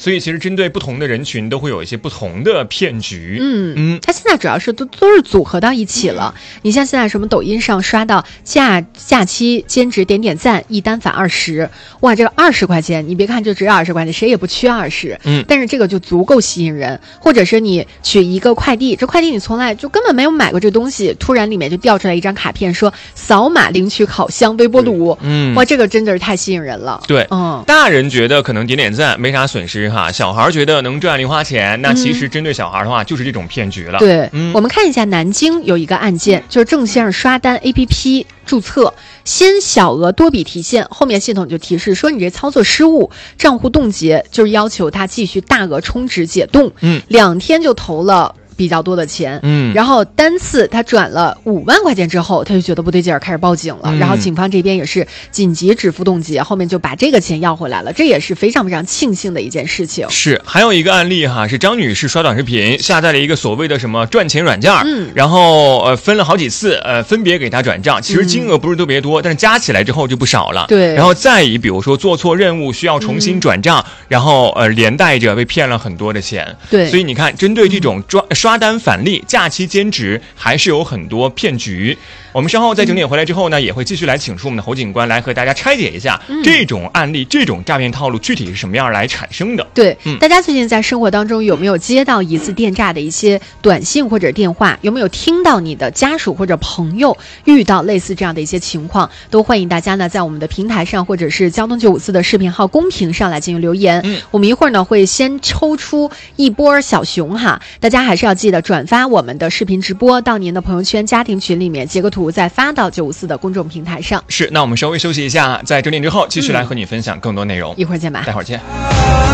所以其实针对不同的人群都会有一些不同的骗局。 它现在主要是都是组合到一起了。你像现在什么抖音上刷到假期兼职点点赞一单返20，哇，这个20块钱，你别看就只有20块钱，谁也不缺20，但是这个就足够吸引人。或者是你取一个快递，这快递你从来就根本没有买过这东西，突然里面就掉出来一张卡片，说扫码领取烤箱、微波炉，哇，这个真的是太吸引人了。 对，大人觉得可能点点赞没啥损失哈，小孩觉得能赚零花钱，那其实针对小孩的话就是这种骗局了。 对，我们看一下南京有一个案件，就是郑先生刷单 APP 注册，先小额多笔提现，后面系统就提示说你这操作失误，账户冻结，就是要求他继续大额充值解冻。2天就投了比较多的钱，然后单次他转了5万块钱之后，他就觉得不对劲儿，开始报警了。然后警方这边也是紧急支付冻结，后面就把这个钱要回来了，这也是非常非常庆幸的一件事情。 是，还有一个案例哈，是张女士刷短视频，下载了一个所谓的什么赚钱软件，然后分了好几次，分别给他转账，其实金额不是特别多，但是加起来之后就不少了。 对， 然后再以比如说做错任务需要重新转账，然后连带着被骗了很多的钱。 对， 所以你看，针对这种刷单返利、假期兼职，还是有很多骗局。我们稍后在整点回来之后呢，也会继续来请出我们的侯警官来和大家拆解一下这种案例、这种诈骗套路具体是什么样来产生的。 对，大家最近在生活当中有没有接到疑似电诈的一些短信或者电话？有没有听到你的家属或者朋友遇到类似这样的一些情况？都欢迎大家呢在我们的平台上或者是交通954的视频号公屏上来进行留言。我们一会儿呢会先抽出一波小熊哈，大家还是要记得转发我们的视频直播到您的朋友圈、家庭群里面，截个图再发到954的公众平台上。 是，那我们稍微休息一下，在整点之后继续来和你分享更多内容。 一会儿见吧， 待会儿见。